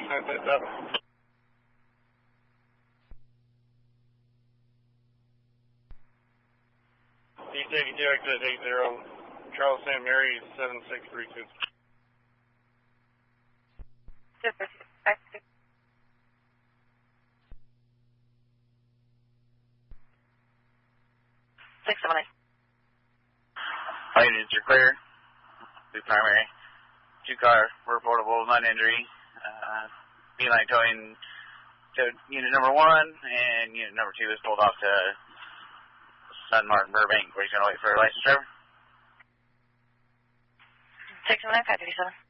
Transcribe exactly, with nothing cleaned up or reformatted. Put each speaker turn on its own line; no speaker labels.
nine six seven. East eighty-two, exit eight zero, Charles Saint Mary, seven six three two.
six seven eight.
All units are clear. The primary. Two car, reportable, none injury. Uh, B-line towing to unit number one, and unit number two is pulled off to Sun Martin Burbank, where he's going to wait for a licensed driver.
six seven nine five three seven.